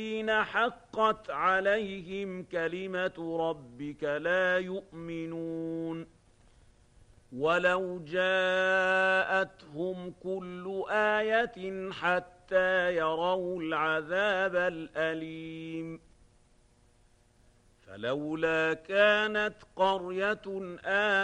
الذين حقت عليهم كلمة ربك لا يؤمنون ولو جاءتهم كل آية حتى يروا العذاب الأليم فلولا كانت قرية